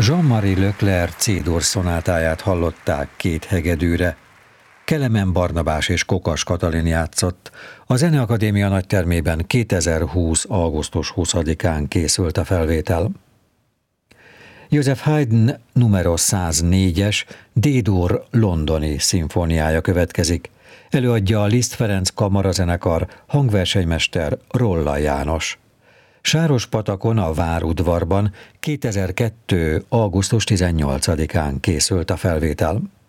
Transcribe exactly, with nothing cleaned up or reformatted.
Jean-Marie Leclerc C-dur szonátáját hallották két hegedűre. Kelemen Barnabás és Kokas Katalin játszott. A Zeneakadémia nagytermében kétezer-húsz. augusztus huszadikán készült a felvétel. Joseph Haydn numero száznégyes D-dur londoni szimfóniája következik. Előadja a Liszt Ferenc Kamarazenekar, hangversenymester Rolla János. Sárospatakon a Várudvarban kétezer-kettő. augusztus tizennyolcadikán készült a felvétel.